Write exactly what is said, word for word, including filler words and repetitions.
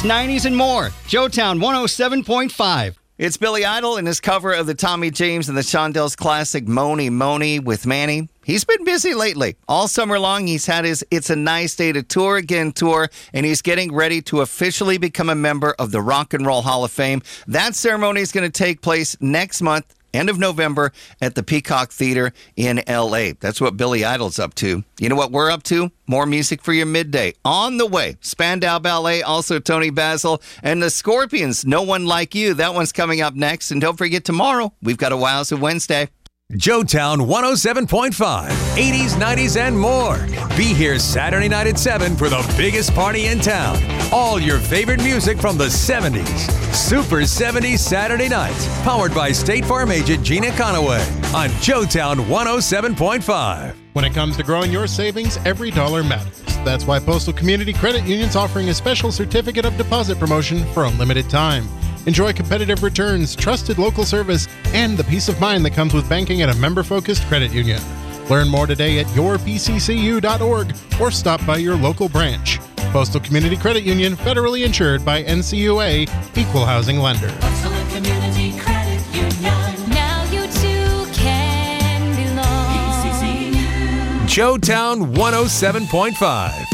eighties, nineties, and more. Joetown one oh seven point five. It's Billy Idol in his cover of the Tommy James and the Shondells classic Mony Mony with Manny. He's been busy lately. All summer long, he's had his It's a Nice Day to Tour Again tour, and he's getting ready to officially become a member of the Rock and Roll Hall of Fame. That ceremony is going to take place next month, end of November, at the Peacock Theater in L A. That's what Billy Idol's up to. You know what we're up to? More music for your midday. On the way, Spandau Ballet, also Tony Basil, and the Scorpions, No One Like You. That one's coming up next. And don't forget, tomorrow, we've got a Wowza Wednesday. Joetown one oh seven point five, eighties, nineties, and more. Be here Saturday night at seven for the biggest party in town. All your favorite music from the seventies. Super seventies Saturday nights. Powered by State Farm agent Gina Conaway on Joetown one oh seven point five. When it comes to growing your savings, every dollar matters. That's why Postal Community Credit Union's offering a special certificate of deposit promotion for a limited time. Enjoy competitive returns, trusted local service, and the peace of mind that comes with banking at a member-focused credit union. Learn more today at your p c c u dot org or stop by your local branch. Postal Community Credit Union, federally insured by N C U A, Equal Housing Lender. Postal Community Credit Union. Now you too can belong. P C C U. Joetown one oh seven point five.